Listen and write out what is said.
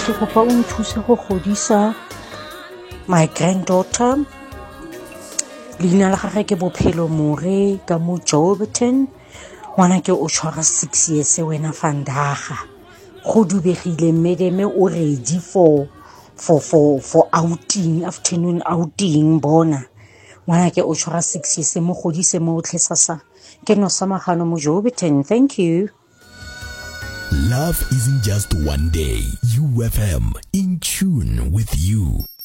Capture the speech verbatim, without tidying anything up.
ke kopa o nthuse go godisa my granddaughter. Leina la gagwe ke Bophelo More ka mo Joburton. Ngwana ke o tshwara six years wena Vandaga. Go dubegile mmedeme o ready for for for for outing, afternoon outing bona. Ngwana ke o tshwara six years mo godise mo tlhesasa. Ke no samagano mo Joburton. Thank you. Love isn't just one day. U F M, in tune with you.